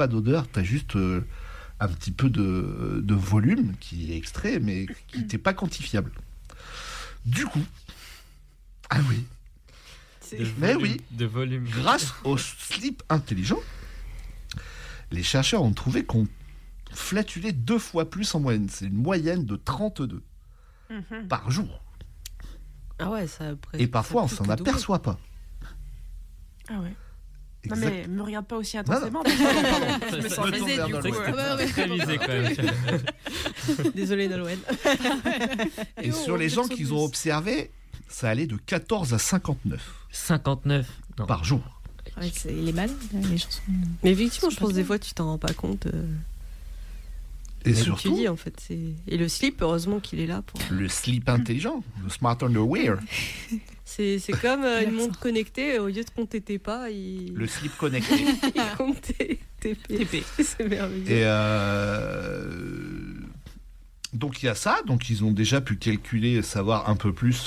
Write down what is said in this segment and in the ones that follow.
pas d'odeur, t'as juste un petit peu de volume qui est extrait, mais qui n'était pas quantifiable. Du coup, ah oui, De volume. grâce au slip intelligent, les chercheurs ont trouvé qu'on flatulait 2 fois plus en moyenne. C'est une moyenne de 32 par jour. Ah ouais, ça. Et parfois, on s'en aperçoit pas. Ah ouais. Non Exact. mais me regarde pas aussi intensément. Pardon. Je me sens Me tourne visée vers du Nolwenn. coup. Très visé quand même. Désolé, Nolwenn. Et sur les gens qu'ils ont observés, ça allait de 14 à 59 59. Non. par jour. Ouais, il est malade, les chansons. Mais effectivement, je pense que des fois, tu t'en rends pas compte. Et Comme tu surtout, dis, en fait. Et le slip, heureusement qu'il est là. Pour... le slip intelligent, le smart underwear, C'est comme une montre connectée, au lieu de compter tes pas, le slip connecté. il compte tes TP. C'est merveilleux. Et donc il y a ça, donc ils ont déjà pu calculer, savoir un peu plus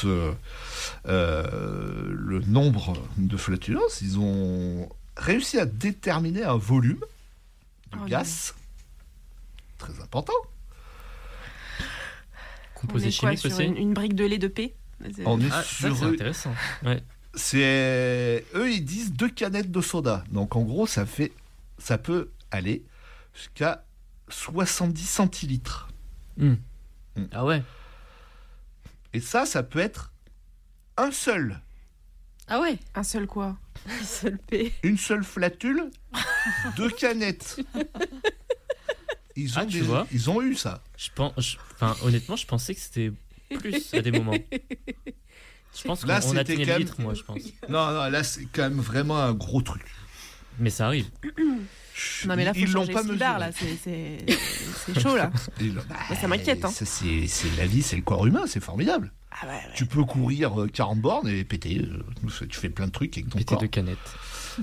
le nombre de flatulences. Ils ont réussi à déterminer un volume de gaz très important. Composé On est quoi, chimique sur aussi. une brique de lait de paix? On est Ah, ça, sur c'est intéressant. Ouais. eux ils disent 2 canettes de soda. Donc en gros ça peut aller jusqu'à 70 centilitres. Ah ouais. Et ça peut être un seul, Ah ouais, Un seul quoi? un seul P. une seule flatule, 2 canettes. Tu vois. Ils ont eu ça. Honnêtement, je pensais que c'était plus à des moments. Je pense qu'on Là, c'était atteignait quand le même- litre, moi, je pense. Non, là c'est quand même vraiment un gros truc. Mais ça arrive. Non mais là faut Ils l'ont changer pas le slibard, mesuré. là, c'est chaud là. Ça m'inquiète, hein. Ça, c'est la vie, c'est le corps humain, c'est formidable. Ah ouais. Tu peux courir 40 bornes et péter. Tu fais plein de trucs avec ton Pété corps. de canettes.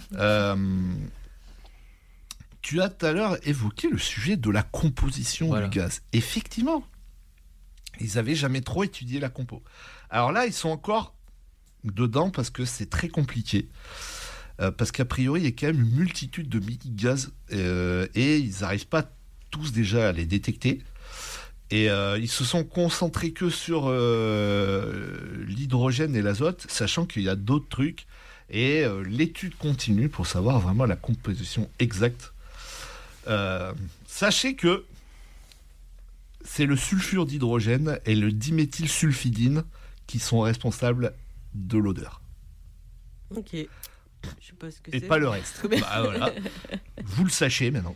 Tu as tout à l'heure évoqué le sujet de la composition Voilà. du gaz. Effectivement, ils n'avaient jamais trop étudié la compo. Alors là, ils sont encore dedans parce que c'est très compliqué. Parce qu'a priori, il y a quand même une multitude de mini-gaz et ils n'arrivent pas tous déjà à les détecter. Et ils se sont concentrés que sur l'hydrogène et l'azote, sachant qu'il y a d'autres trucs. Et l'étude continue pour savoir vraiment la composition exacte. Sachez que c'est le sulfure d'hydrogène et le diméthylsulfidine qui sont responsables de l'odeur. Ok. Je sais pas ce que Et c'est. pas le reste. Bah voilà. Vous le sachez maintenant.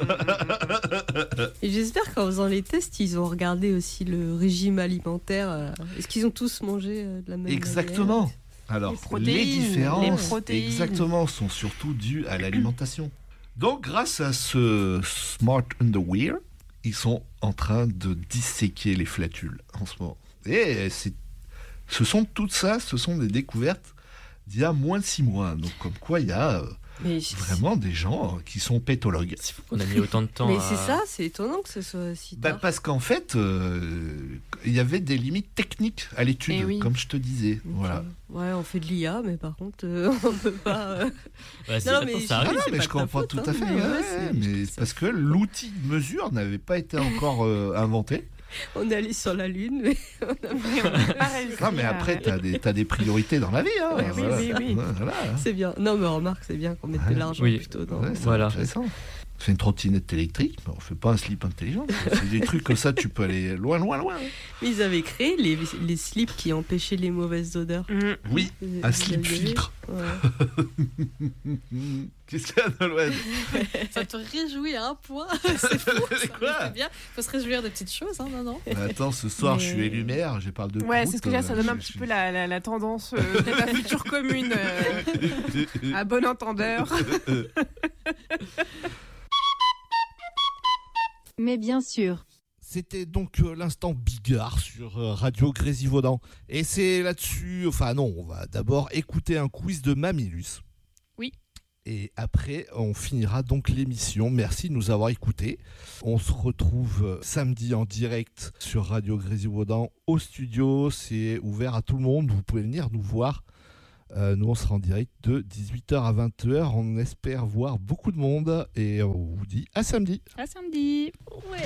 Et j'espère qu'en faisant les tests, ils ont regardé aussi le régime alimentaire. Est-ce qu'ils ont tous mangé de la même Exactement. manière? Alors, Les protéines, les différences, les protéines. exactement, sont surtout dues à l'alimentation. Donc, grâce à ce Smart Underwear, ils sont en train de disséquer les flatules en ce moment. Et ce sont des découvertes d'il y a moins de 6 mois. Donc, comme quoi, il y a Mais vraiment des gens qui sont pétologues. C'est fou qu'on a mis autant de temps Mais à... c'est ça, c'est étonnant que ce soit si Bah, tard. parce qu'en fait, il y avait des limites techniques à l'étude, Eh oui. comme je te disais. Ok. Voilà. Ouais, on fait de l'IA, mais par contre, on peut pas. Ouais, c'est- Non, attends, mais ça Ah arrive. non, c'est mais pas je de ta comprends faute, tout hein, à fait. mais ouais, ouais, ouais, c'est- mais parce que l'outil de mesure n'avait pas été encore inventé. On est allé sur la Lune, mais On n'a pas réussi Non, mais à- après, t'as des priorités dans la vie. Hein, Ouais, oui, voilà. oui, oui. Ouais, voilà. c'est bien. Non, mais remarque, c'est bien qu'on mette de l'argent Oui. plutôt dans. Ouais, c'est Voilà. intéressant. On fait une trottinette électrique, mais on fait pas un slip intelligent. C'est des trucs comme ça, tu peux aller loin, loin, loin. Mais ils avaient créé les slips qui empêchaient les mauvaises odeurs. Oui, Vous- un vous slip aviez vu filtre. Ouais. Qu'est-ce qu'il y a, Nolwenn? Ça te réjouit à un point. C'est fou. C'est ça, quoi mais c'est bien. Faut se réjouir de petites choses, hein, non. Bah, attends, ce soir, Mais- je suis élu-maire, je parle de Ouais, croûte, c'est ce que là, ça donne un je petit suis- peu la tendance de la future commune à bon entendeur. Mais bien sûr. C'était donc l'instant Bigard sur Radio Grésivaudan. Et c'est là-dessus, enfin non, on va d'abord écouter un quiz de Mamilus. Oui. Et après, on finira donc l'émission. Merci de nous avoir écoutés. On se retrouve samedi en direct sur Radio Grésivaudan au studio. C'est ouvert à tout le monde. Vous pouvez venir nous voir Nous, on sera en direct de 18h à 20h. On espère voir beaucoup de monde et on vous dit à samedi. À samedi. Ouais.